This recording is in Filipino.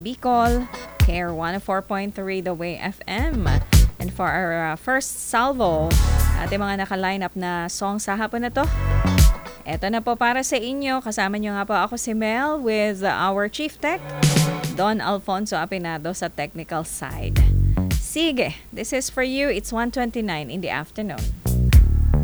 Bicol, KR 104.3 The Way FM. And for our first salvo, ating mga naka-line up na song sa hapon na to. Eto na po para sa inyo. Kasama nyo nga po ako si Mel with our Chief Tech, Don Alfonso Apinado sa technical side. Sige, this is for you. It's 1:29 in the afternoon.